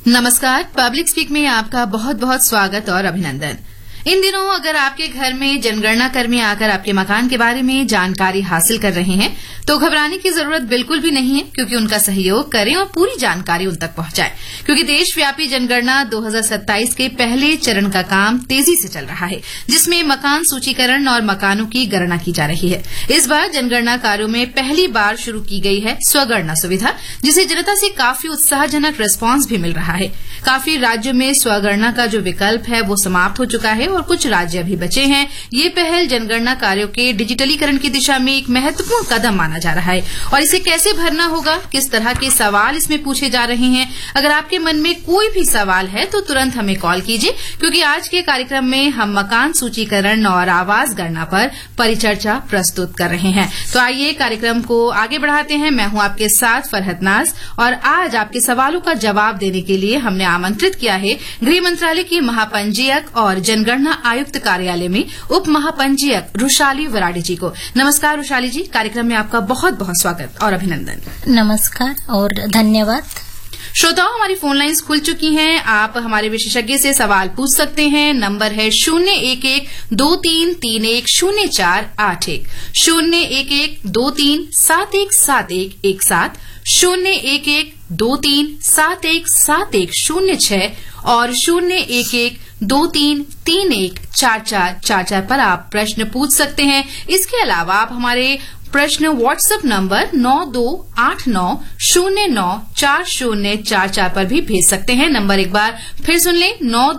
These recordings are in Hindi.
नमस्कार। पब्लिक स्पीक में आपका बहुत बहुत स्वागत और अभिनंदन। इन दिनों अगर आपके घर में जनगणना कर्मी आकर आपके मकान के बारे में जानकारी हासिल कर रहे हैं तो घबराने की जरूरत बिल्कुल भी नहीं है, क्योंकि उनका सहयोग करें और पूरी जानकारी उन तक पहुंचाएं, क्योंकि देशव्यापी जनगणना 2027 के पहले चरण का काम तेजी से चल रहा है, जिसमें मकान सूचीकरण और मकानों की गणना की जा रही है। इस बार जनगणना कार्यों में पहली बार शुरू की गई है स्वगणना सुविधा, जिसे जनता से काफी उत्साहजनक रिस्पांस भी मिल रहा है। काफी राज्यों में स्वगणना का जो विकल्प है वो समाप्त हो चुका है और कुछ राज्य अभी बचे हैं। ये पहल जनगणना कार्यों के डिजिटलीकरण की दिशा में एक महत्वपूर्ण कदम माना जा रहा है। और इसे कैसे भरना होगा, किस तरह के सवाल इसमें पूछे जा रहे हैं, अगर आपके मन में कोई भी सवाल है तो तुरंत हमें कॉल कीजिए, क्योंकि आज के कार्यक्रम में हम मकान सूचीकरण और आवास गणना पर परिचर्चा प्रस्तुत कर रहे हैं। तो आइए कार्यक्रम को आगे बढ़ाते हैं। मैं हूं आपके साथ फरहत नाज और आज आपके सवालों का जवाब देने के लिए हमने आमंत्रित किया है गृह मंत्रालय की महापंजीयक और जनगणना आयुक्त कार्यालय में उप महापंजीयक रुशाली वराडे जी को। नमस्कार रुशाली जी, कार्यक्रम में आपका बहुत बहुत स्वागत और अभिनंदन। नमस्कार और धन्यवाद। श्रोताओं, हमारी फोन लाइन्स खुल चुकी हैं। आप हमारे विशेषज्ञ से सवाल पूछ सकते हैं। नंबर है 011-2331-0481, 011-2371-7117, 011-2371-7106 और 011-2331-4444 पर आप प्रश्न पूछ सकते हैं। इसके अलावा आप हमारे प्रश्न व्हाट्सएप नंबर 9289094044 पर भी भेज सकते हैं। नंबर एक बार फिर सुन लें,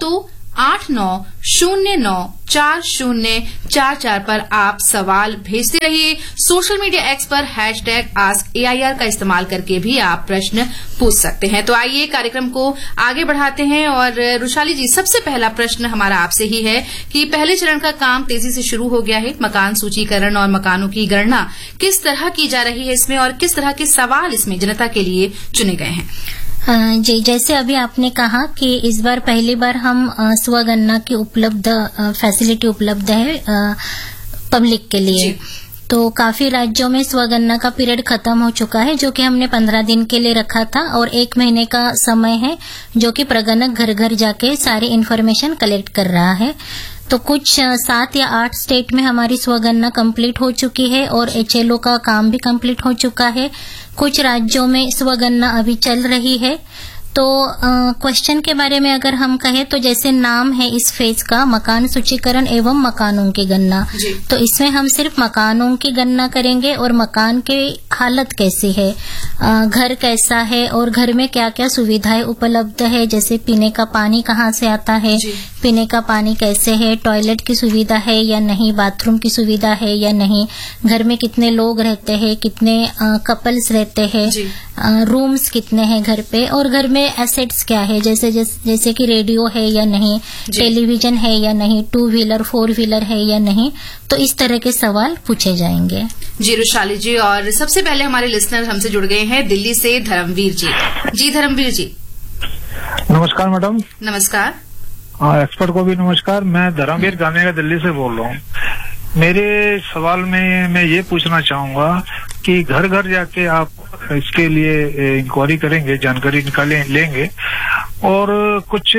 9289094044 पर आप सवाल भेजते रहिए। सोशल मीडिया एक्स पर #AskAIR का इस्तेमाल करके भी आप प्रश्न पूछ सकते हैं। तो आइए कार्यक्रम को आगे बढ़ाते हैं। और रुशाली जी, सबसे पहला प्रश्न हमारा आपसे ही है कि पहले चरण का काम तेजी से शुरू हो गया है। मकान सूचीकरण और मकानों की गणना किस तरह की जा रही है इसमें, और किस तरह के सवाल इसमें जनता के लिए चुने गए हैं? जी, जैसे अभी आपने कहा कि इस बार पहली बार हम स्वगणना की फैसिलिटी उपलब्ध है पब्लिक के लिए। तो काफी राज्यों में स्वगणना का पीरियड खत्म हो चुका है, जो कि हमने 15 दिन के लिए रखा था, और 1 महीने का समय है जो कि प्रगणक घर घर जाके सारी इन्फॉर्मेशन कलेक्ट कर रहा है। तो कुछ 7 या 8 स्टेट में हमारी स्वगणना कंप्लीट हो चुकी है और HLO का काम भी कंप्लीट हो चुका है। कुछ राज्यों में स्वगणना अभी चल रही है। तो क्वेश्चन के बारे में अगर हम कहें तो जैसे नाम है इस फेज का, मकान सूचीकरण एवं मकानों की गणना, तो इसमें हम सिर्फ मकानों की गणना करेंगे और मकान की हालत कैसी है, घर कैसा है और घर में क्या क्या सुविधाएं उपलब्ध है, जैसे पीने का पानी कहाँ से आता है, पीने का पानी कैसे है, टॉयलेट की सुविधा है या नहीं, बाथरूम की सुविधा है या नहीं, घर में कितने लोग रहते हैं, कितने कपल्स रहते हैं, रूम्स कितने हैं घर पे, और घर में एसेट्स क्या है, जैसे कि रेडियो है या नहीं, टेलीविजन है या नहीं, 2 व्हीलर 4 व्हीलर है या नहीं। तो इस तरह के सवाल पूछे जाएंगे। जी रुशाली जी, और सबसे पहले हमारे लिसनर हमसे जुड़ गए हैं दिल्ली से धर्मवीर जी। जी धर्मवीर जी। नमस्कार मैडम। नमस्कार। एक्सपर्ट को भी नमस्कार। मैं धर्मवीर गाने का दिल्ली से बोल रहा हूँ। मेरे सवाल में मैं ये पूछना चाहूंगा कि घर घर जाके आप इसके लिए इंक्वायरी करेंगे, जानकारी लेंगे, और कुछ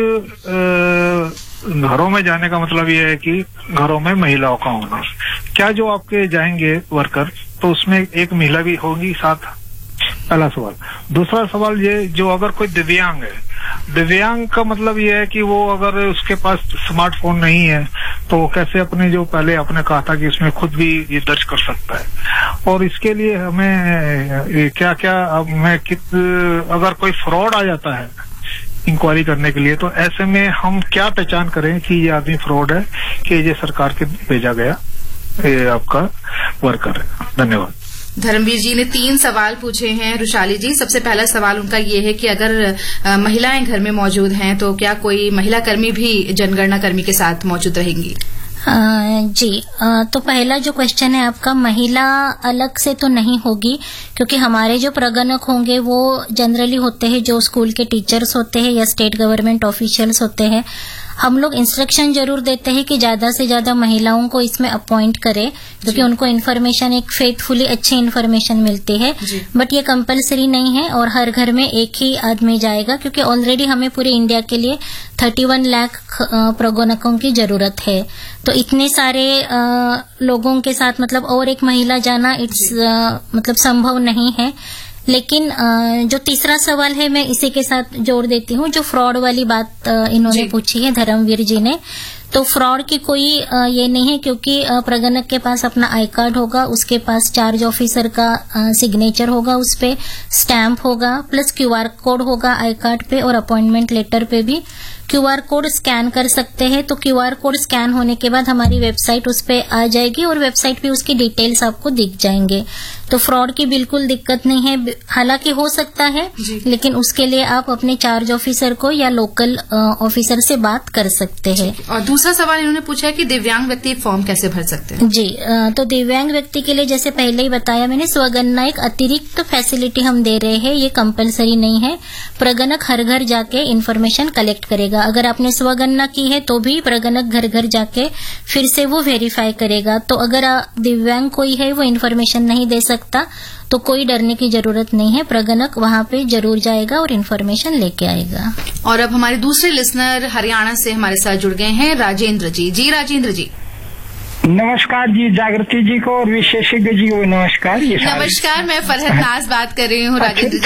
घरों में जाने का मतलब ये है कि घरों में महिलाओं का होना, क्या जो आपके जाएंगे वर्कर तो उसमें एक महिला भी होगी साथ? पहला सवाल। दूसरा सवाल ये, जो अगर कोई दिव्यांग है, दिव्यांग का मतलब ये है कि वो अगर उसके पास स्मार्टफोन नहीं है तो वो कैसे अपने, जो पहले आपने कहा था कि इसमें खुद भी ये दर्ज कर सकता है, और इसके लिए हमें क्या क्या, अगर कोई फ्रॉड आ जाता है इंक्वायरी करने के लिए, तो ऐसे में हम क्या पहचान करें कि ये आदमी फ्रॉड है कि ये सरकार के भेजा गया ये आपका वर्कर है? धन्यवाद। धर्मवीर जी ने 3 सवाल पूछे हैं रुशाली जी। सबसे पहला सवाल उनका ये है कि अगर महिलाएं घर में मौजूद हैं तो क्या कोई महिला कर्मी भी जनगणना कर्मी के साथ मौजूद रहेंगी? जी, तो पहला जो क्वेश्चन है आपका, महिला अलग से तो नहीं होगी, क्योंकि हमारे जो प्रगणक होंगे वो जनरली होते हैं जो स्कूल के टीचर्स होते हैं या स्टेट गवर्नमेंट ऑफिशियल्स होते हैं। हम लोग इंस्ट्रक्शन जरूर देते हैं कि ज्यादा से ज्यादा महिलाओं को इसमें अपॉइंट करें, क्योंकि उनको इन्फॉर्मेशन एक फेथफुली अच्छी इन्फॉर्मेशन मिलती है। बट ये कंपलसरी नहीं है और हर घर में एक ही आदमी जाएगा, क्योंकि ऑलरेडी हमें पूरे इंडिया के लिए 31 लाख प्रगोनकों की जरूरत है। तो इतने सारे लोगों के साथ मतलब और एक महिला जाना इट्स मतलब संभव नहीं है। लेकिन जो तीसरा सवाल है मैं इसी के साथ जोड़ देती हूँ, जो फ्रॉड वाली बात इन्होंने पूछी है धर्मवीर जी ने। तो फ्रॉड की कोई ये नहीं है, क्योंकि प्रगणक के पास अपना आई कार्ड होगा, उसके पास चार्ज ऑफिसर का सिग्नेचर होगा, उस पे स्टैंप होगा, प्लस QR कोड होगा आई कार्ड पे, और अपॉइंटमेंट लेटर पे भी QR कोड स्कैन कर सकते हैं। तो QR कोड स्कैन होने के बाद हमारी वेबसाइट उस पे आ जाएगी और वेबसाइट पे उसकी डिटेल्स आपको दिख जाएंगे। तो फ्रॉड की बिल्कुल दिक्कत नहीं है, हालांकि हो सकता है, लेकिन उसके लिए आप अपने चार्ज ऑफिसर को या लोकल ऑफिसर से बात कर सकते हैं। और दूसरा सवाल इन्होंने पूछा है कि दिव्यांग व्यक्ति फॉर्म कैसे भर सकते हैं? जी, तो दिव्यांग व्यक्ति के लिए जैसे पहले ही बताया मैंने, स्वगणना एक अतिरिक्त फैसिलिटी हम दे रहे हैं, ये कंपलसरी नहीं है। प्रगणक हर घर जाके इन्फॉर्मेशन कलेक्ट करेगा। अगर आपने स्वगणना की है तो भी प्रगणक घर घर जाके फिर से वो वेरीफाई करेगा। तो अगर दिव्यांग कोई है वो इन्फॉर्मेशन नहीं दे सकता तो कोई डरने की जरूरत नहीं है, प्रगणक वहां पे जरूर जाएगा और इन्फॉर्मेशन लेके आएगा। और अब हमारे दूसरे लिसनर हरियाणा से हमारे साथ जुड़ गए हैं, राजेंद्र जी। जी राजेंद्र जी। नमस्कार जी, जागृति जी को और विशेषज्ञ जी को नमस्कार। नमस्कार, मैं फरहत नाज बात कर रही हूँ राजेंद्र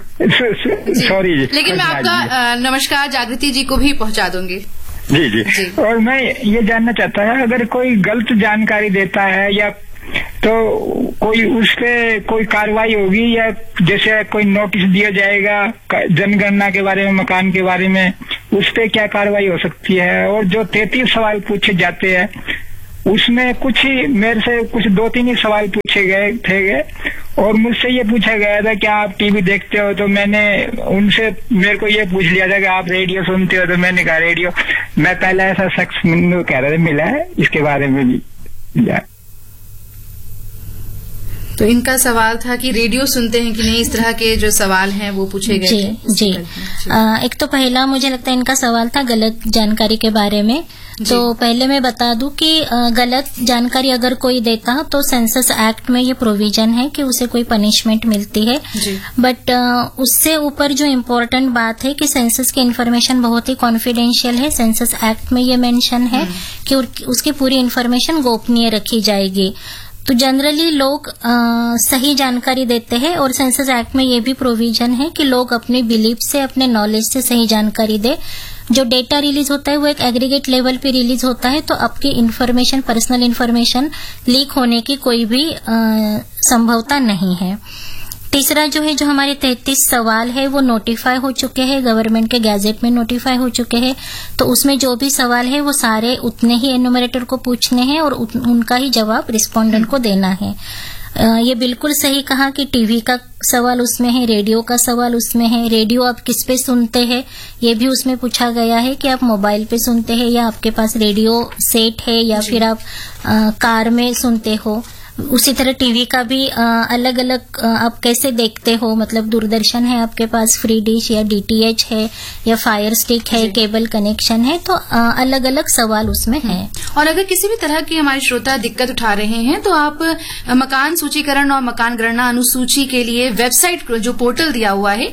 जी। सॉरी जी, लेकिन मैं आपका नमस्कार जागृति जी को भी पहुंचा दूंगी। जी। और मैं ये जानना चाहता है, अगर कोई गलत जानकारी देता है या तो कोई उस पे कोई कार्रवाई होगी, या जैसे कोई नोटिस दिया जाएगा जनगणना के बारे में, मकान के बारे में, उस पे क्या कार्रवाई हो सकती है? और जो 33 सवाल पूछे जाते हैं उसमें कुछ ही मेरे से कुछ 2-3 ही सवाल पूछे गए थे, और मुझसे ये पूछा गया था कि आप टीवी देखते हो, तो मैंने उनसे मेरे को ये पूछ लिया था कि आप रेडियो सुनते हो, तो मैंने कहा रेडियो। मैं पहले ऐसा शख्स कह रहा था मिला है, इसके बारे में भी लिया। तो इनका सवाल था कि रेडियो सुनते हैं कि नहीं, इस तरह के जो सवाल हैं वो पूछे गए थे। जी। एक तो पहला मुझे लगता है इनका सवाल था गलत जानकारी के बारे में। तो पहले मैं बता दूं कि गलत जानकारी अगर कोई देता तो सेंसस एक्ट में ये प्रोविजन है कि उसे कोई पनिशमेंट मिलती है। बट उससे ऊपर जो इम्पोर्टेंट बात है कि सेंसस की इन्फॉर्मेशन बहुत ही कॉन्फिडेंशियल है। सेंसस एक्ट में ये मेंशन है कि उसकी पूरी इन्फॉर्मेशन गोपनीय रखी जाएगी। तो जनरली लोग सही जानकारी देते हैं, और सेंसस एक्ट में ये भी प्रोविजन है कि लोग अपने बिलीफ से, अपने नॉलेज से सही जानकारी दे। जो डेटा रिलीज होता है वो एक एग्रीगेट लेवल पे रिलीज होता है, तो आपकी इन्फॉर्मेशन, पर्सनल इन्फॉर्मेशन लीक होने की कोई भी संभवता नहीं है। तीसरा जो है, जो हमारे 33 सवाल है वो नोटिफाई हो चुके हैं, गवर्नमेंट के गैजेट में नोटिफाई हो चुके हैं। तो उसमें जो भी सवाल है वो सारे उतने ही एनुमरेटर को पूछने हैं और उनका ही जवाब रिस्पोंडेंट को देना है। ये बिल्कुल सही कहा कि टीवी का सवाल उसमें है, रेडियो का सवाल उसमें है। रेडियो आप किस पे सुनते हैं ये भी उसमें पूछा गया है कि आप मोबाइल पे सुनते हैं या आपके पास रेडियो सेट है या फिर आप कार में सुनते हो। उसी तरह टीवी का भी अलग अलग आप कैसे देखते हो, मतलब दूरदर्शन है आपके पास, फ्री डिश या DTH है या फायर स्टिक है, केबल कनेक्शन है, तो अलग अलग सवाल उसमें है। और अगर किसी भी तरह की हमारे श्रोता दिक्कत उठा रहे हैं तो आप मकान सूचीकरण और मकान गणना अनुसूची के लिए वेबसाइट जो पोर्टल दिया हुआ है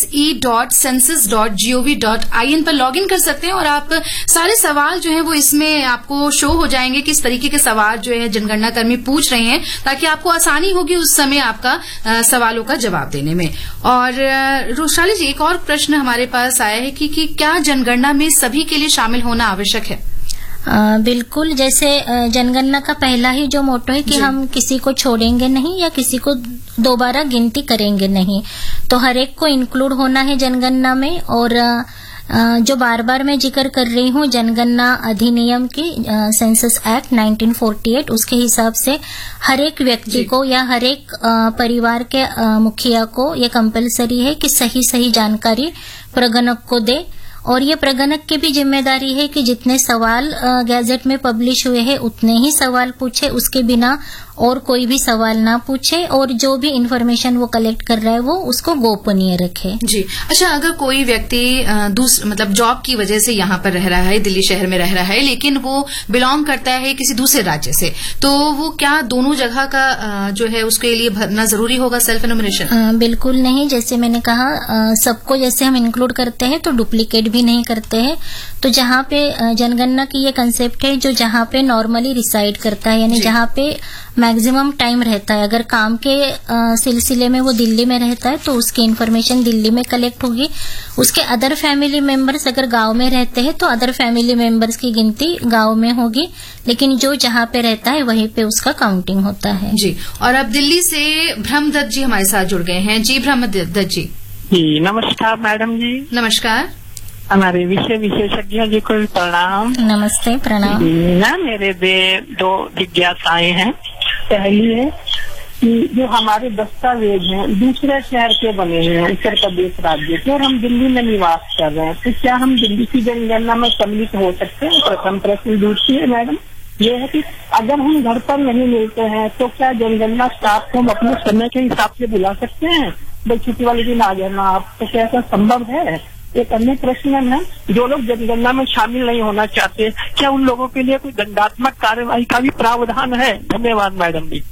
se.census.gov.in पर लॉगिन कर सकते हैं और आप सारे सवाल जो है वो इसमें आपको शो हो जाएंगे, किस तरीके के सवाल जो है जनगणना कर्मी पूछ रहे हैं, ताकि आपको आसानी होगी उस समय आपका सवालों का जवाब देने में। और रोशाली जी, एक और प्रश्न हमारे पास आया है कि क्या जनगणना में सभी के लिए शामिल होना आवश्यक है? बिल्कुल, जैसे जनगणना का पहला ही जो मोटो है कि हम किसी को छोड़ेंगे नहीं या किसी को दोबारा गिनती करेंगे नहीं, तो हर एक को इंक्लूड होना है जनगणना में। और जो बार बार मैं जिक्र कर रही हूँ जनगणना अधिनियम की, सेंसस एक्ट 1948, उसके हिसाब से हर एक व्यक्ति को या हर एक परिवार के मुखिया को ये कंपलसरी है कि सही जानकारी प्रगणक को दे। और ये प्रगणक की भी जिम्मेदारी है कि जितने सवाल गैजेट में पब्लिश हुए हैं उतने ही सवाल पूछे, उसके बिना और कोई भी सवाल ना पूछे, और जो भी इंफॉर्मेशन वो कलेक्ट कर रहा है वो उसको गोपनीय रखे। जी। अच्छा, अगर कोई व्यक्ति मतलब जॉब की वजह से यहाँ पर रह रहा है, दिल्ली शहर में रह रहा है, लेकिन वो बिलोंग करता है किसी दूसरे राज्य से, तो वो क्या दोनों जगह का जो है उसके लिए भरना जरूरी होगा सेल्फ एनुमरेशन? बिल्कुल नहीं। जैसे मैंने कहा, सबको जैसे हम इंक्लूड करते हैं तो डुप्लीकेट भी नहीं करते हैं। तो जहाँ पे जनगणना की ये कंसेप्ट है, जो जहाँ पे नॉर्मली रिसाइड करता है, यानी जहाँ पे मैक्सिमम टाइम रहता है, अगर काम के सिलसिले में वो दिल्ली में रहता है तो उसकी इन्फॉर्मेशन दिल्ली में कलेक्ट होगी। उसके अदर फैमिली मेंबर्स अगर गांव में रहते हैं तो अदर फैमिली मेंबर्स की गिनती गांव में होगी, लेकिन जो जहाँ पे रहता है वहीं पे उसका काउंटिंग होता है। जी। और अब दिल्ली से ब्रह्मदत्त जी हमारे साथ जुड़ गए हैं। जी ब्रह्मदत्त जी। जी नमस्कार मैडम जी। नमस्कार। हमारे विषय विशेषज्ञ जी को प्रणाम। नमस्ते। प्रणाम। ना मेरे दो जिज्ञासाएं हैं। पहली है कि जो हमारे दस्तावेज हैं दूसरे शहर के बने हैं, उत्तर प्रदेश राज्य के, और हम दिल्ली में निवास कर रहे हैं, तो क्या हम दिल्ली की जनगणना में सम्मिलित हो सकते हैं? प्रथम प्रश्न। दूसरी है मैडम ये है कि अगर हम घर पर नहीं मिलते हैं तो क्या जनगणना स्टाफ को हम अपने समय के हिसाब से बुला सकते हैं? भाई छुट्टी वाले दिन आ जाना आप, तो क्या ऐसा संभव है? एक अन्य प्रश्न है, जो लोग जनगणना में शामिल नहीं होना चाहते, क्या उन लोगों के लिए कोई दंडात्मक कार्यवाही का भी प्रावधान है? धन्यवाद मैडम जी।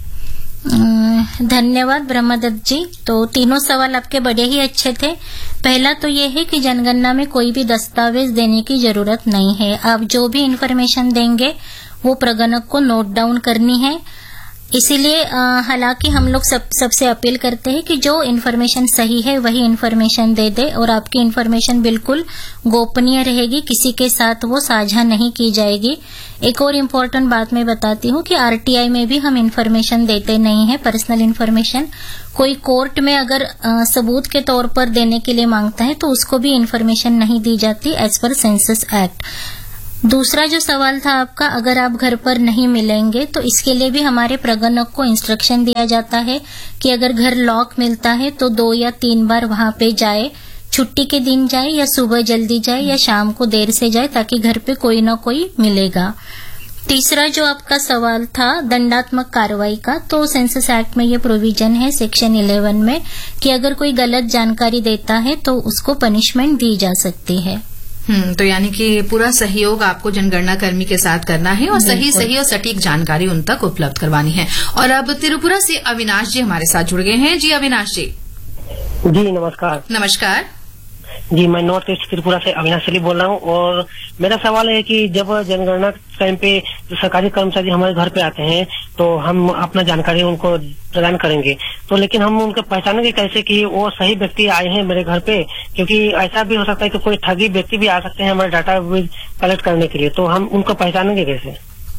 धन्यवाद ब्रह्मदत्त जी। तो तीनों सवाल आपके बड़े ही अच्छे थे। पहला तो ये है कि जनगणना में कोई भी दस्तावेज देने की जरूरत नहीं है। आप जो भी इंफॉर्मेशन देंगे वो प्रगणक को नोट डाउन करनी है। इसीलिए हालांकि हम लोग सबसे अपील करते हैं कि जो इन्फॉर्मेशन सही है वही इन्फॉर्मेशन दे दे, और आपकी इन्फॉर्मेशन बिल्कुल गोपनीय रहेगी, किसी के साथ वो साझा नहीं की जाएगी। एक और इम्पोर्टेंट बात मैं बताती हूँ कि आरटीआई में भी हम इन्फॉर्मेशन देते नहीं है, पर्सनल इन्फॉर्मेशन। कोई कोर्ट में अगर सबूत के तौर पर देने के लिए मांगता है तो उसको भी इन्फॉर्मेशन नहीं दी जाती एज पर सेंसस एक्ट। दूसरा जो सवाल था आपका, अगर आप घर पर नहीं मिलेंगे तो इसके लिए भी हमारे प्रगणक को इंस्ट्रक्शन दिया जाता है कि अगर घर लॉक मिलता है तो 2 या 3 बार वहां पे जाए, छुट्टी के दिन जाए या सुबह जल्दी जाए या शाम को देर से जाए, ताकि घर पे कोई ना कोई मिलेगा। तीसरा जो आपका सवाल था दंडात्मक कार्रवाई का, तो सेंसस एक्ट में ये प्रोविजन है सेक्शन 11 में कि अगर कोई गलत जानकारी देता है तो उसको पनिशमेंट दी जा सकती है। तो यानी कि पूरा सहयोग आपको जनगणना कर्मी के साथ करना है और सही और सटीक जानकारी उन तक उपलब्ध करवानी है। और अब त्रिपुरा से अविनाश जी हमारे साथ जुड़ गए हैं। जी अविनाश जी। जी नमस्कार। नमस्कार जी, मैं नॉर्थ ईस्ट त्रिपुरा से अविनाश अली बोल रहा हूँ, और मेरा सवाल है कि जब जनगणना टाइम पे जो सरकारी कर्मचारी हमारे घर पे आते हैं तो हम अपना जानकारी उनको प्रदान करेंगे, तो लेकिन हम उनको पहचानेंगे कैसे कि वो सही व्यक्ति आए हैं मेरे घर पे? क्योंकि ऐसा भी हो सकता है कि कोई ठगी व्यक्ति भी आ सकते हैं हमारे डाटा कलेक्ट करने के लिए, तो हम उनको पहचानेंगे कैसे?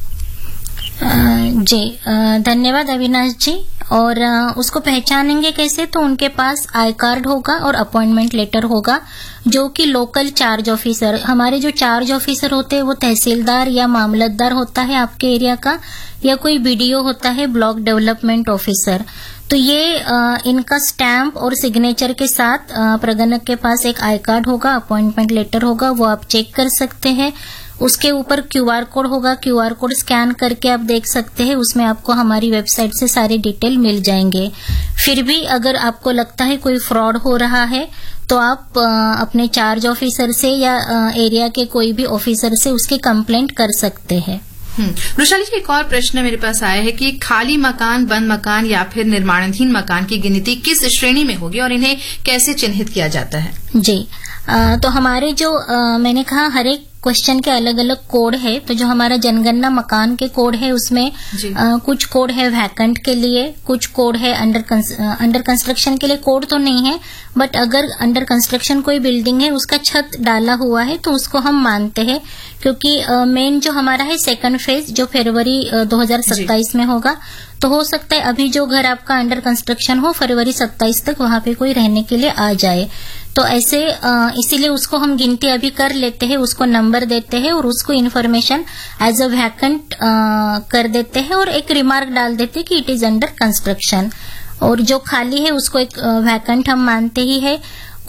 जी धन्यवाद अविनाश जी। और उसको पहचानेंगे कैसे? तो उनके पास आई कार्ड होगा और अपॉइंटमेंट लेटर होगा, जो कि लोकल चार्ज ऑफिसर, हमारे जो चार्ज ऑफिसर होते हैं वो तहसीलदार या मामलतदार होता है आपके एरिया का, या कोई बीडीओ होता है, ब्लॉक डेवलपमेंट ऑफिसर। तो ये इनका स्टैंप और सिग्नेचर के साथ प्रगणक के पास एक आई कार्ड होगा, अपॉइंटमेंट लेटर होगा, वो आप चेक कर सकते हैं। उसके ऊपर क्यूआर कोड होगा, क्यूआर कोड स्कैन करके आप देख सकते हैं, उसमें आपको हमारी वेबसाइट से सारे डिटेल मिल जाएंगे। फिर भी अगर आपको लगता है कोई फ्रॉड हो रहा है तो आप अपने चार्ज ऑफिसर से या एरिया के कोई भी ऑफिसर से उसकी कंप्लेंट कर सकते हैं। वृषाली जी, एक और प्रश्न मेरे पास आया है कि खाली मकान, बंद मकान या फिर निर्माणाधीन मकान की गिनती किस श्रेणी में होगी और इन्हें कैसे चिन्हित किया जाता है? जी तो हमारे जो मैंने कहा हर एक क्वेश्चन के अलग अलग कोड है, तो जो हमारा जनगणना मकान के कोड है उसमें कुछ कोड है वैकेंट के लिए, कुछ कोड है अंडर कंस्ट्रक्शन के लिए। कोड तो नहीं है, बट अगर अंडर कंस्ट्रक्शन कोई बिल्डिंग है उसका छत डाला हुआ है तो उसको हम मानते हैं, क्योंकि मेन जो हमारा है सेकंड फेज जो फरवरी 2027 में होगा, तो हो सकता है अभी जो घर आपका अंडर कंस्ट्रक्शन हो फरवरी 27 तक वहां पे कोई रहने के लिए आ जाए। तो ऐसे इसीलिए उसको हम गिनती अभी कर लेते हैं, उसको नंबर देते हैं और उसको इन्फॉर्मेशन एज अ वैकेंट कर देते हैं और एक रिमार्क डाल देते हैं कि इट इज अंडर कंस्ट्रक्शन। और जो खाली है उसको एक वैकेंट हम मानते ही है।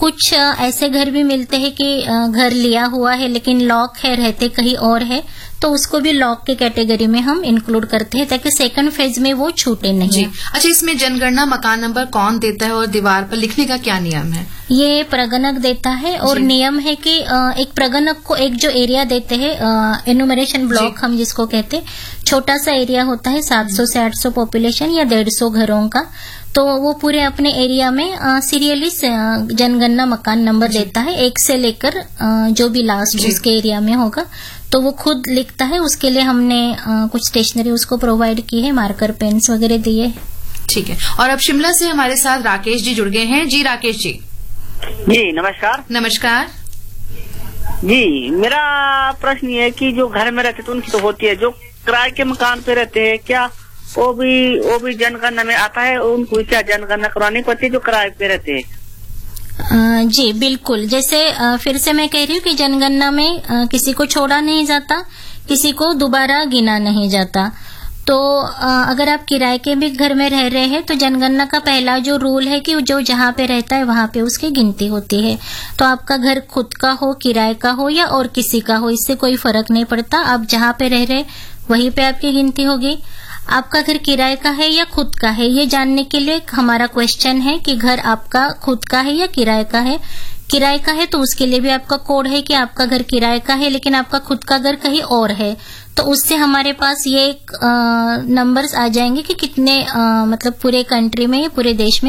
कुछ ऐसे घर भी मिलते हैं कि घर लिया हुआ है लेकिन लॉक है, रहते कहीं और है, तो उसको भी लॉक के कैटेगरी में हम इंक्लूड करते हैं ताकि सेकंड फेज में वो छूटे नहीं। जी। अच्छा, इसमें जनगणना मकान नंबर कौन देता है और दीवार पर लिखने का क्या नियम है? ये प्रगणक देता है और नियम है कि एक प्रगणक को एक जो एरिया देते हैं, एनुमरेशन ब्लॉक हम जिसको कहते हैं, छोटा सा एरिया होता है 700 से 800 पॉपुलेशन या 150 घरों का, तो वो पूरे अपने एरिया में सीरियली जनगणना मकान नंबर देता है, 1 से लेकर जो भी लास्ट उसके एरिया में होगा, तो वो खुद लिखता है। उसके लिए हमने कुछ स्टेशनरी उसको प्रोवाइड की है, मार्कर पेन्स वगैरह दिए। ठीक है। और अब शिमला से हमारे साथ राकेश जी जुड़ गए हैं। जी राकेश जी। जी नमस्कार। नमस्कार जी, मेरा प्रश्न ये है कि जो घर में रहते तो उनकी तो होती है, जो किराए के मकान पे रहते हैं क्या वो भी जनगणना में आता है? उनको क्या जनगणना करवानी पड़ती है जो किराए पे रहते हैं? जी बिल्कुल, जैसे फिर से मैं कह रही हूँ कि जनगणना में किसी को छोड़ा नहीं जाता, किसी को दोबारा गिना नहीं जाता। तो अगर आप किराए के भी घर में रह रहे हैं तो जनगणना का पहला जो रूल है कि जो जहाँ पे रहता है वहाँ पे उसकी गिनती होती है। तो आपका घर खुद का हो, किराए का हो या और किसी का हो, इससे कोई फर्क नहीं पड़ता, आप जहाँ पे रह रहे वहीं पे आपकी गिनती होगी। आपका घर किराए का है या खुद का है, ये जानने के लिए हमारा क्वेश्चन है कि घर आपका खुद का है या किराए का है। किराए का है तो उसके लिए भी आपका कोड है कि आपका घर किराए का है लेकिन आपका खुद का घर कहीं और है, तो उससे हमारे पास ये नंबर्स आ जाएंगे कि कितने मतलब पूरे कंट्री में, पूरे देश में